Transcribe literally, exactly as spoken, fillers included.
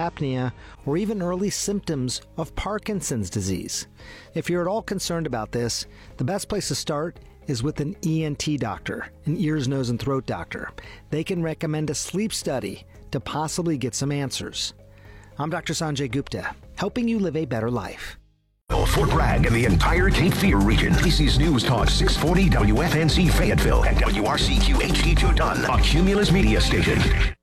apnea, or even early symptoms of Parkinson's disease. If you're at all concerned about this, the best place to start is with an E N T doctor, an ears, nose, and throat doctor. They can recommend a sleep study to possibly get some answers. I'm Doctor Sanjay Gupta, helping you live a better life. Fort Bragg and the entire Cape Fear region. This is News Talk six forty W F N C Fayetteville and W R C Q H D two Dunn, a Cumulus media station.